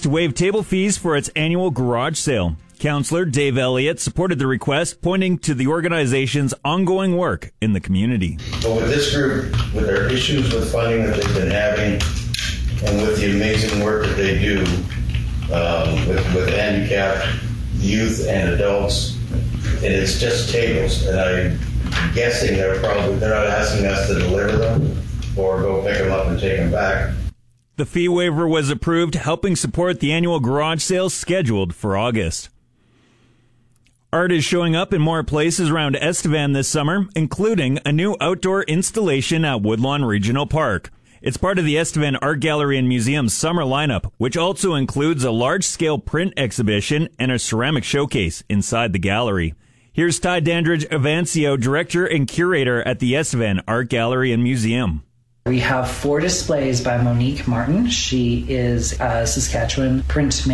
to waive table fees for its annual garage sale. Councillor Dave Elliott supported the request, pointing to the organization's ongoing work in the community. But with this group, with their issues with funding that they've been having, and with the amazing work that they do with handicapped youth and adults, and it's just tables, and I'm guessing they're not asking us to deliver them or go pick them up and take them back. The fee waiver was approved, helping support the annual garage sale scheduled for August. Art is showing up in more places around Estevan this summer, including a new outdoor installation at Woodlawn Regional Park. It's part of the Estevan Art Gallery and Museum's summer lineup, which also includes a large-scale print exhibition and a ceramic showcase inside the gallery. Here's Ty Dandridge Avancio, director and curator at the Estevan Art Gallery and Museum. We have 4 displays by Monique Martin. She is a Saskatchewan printmaker